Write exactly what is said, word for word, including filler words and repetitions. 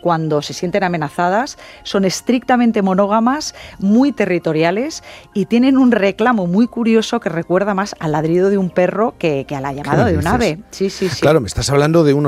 cuando se sienten amenazadas, son estrictamente monógamas, muy territoriales y tienen un reclamo muy curioso que recuerda más al ladrido de un perro que, que a la llamada de un ave. Sí, sí, sí. Claro, me estás hablando de unos